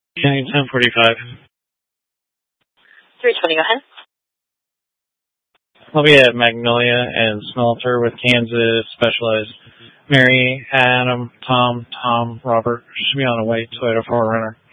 County 1045. 320, go ahead. I'll be at Magnolia and Smelter with Kansas Specialized. Mary, Adam, Tom, Robert should be on a white Toyota 4Runner.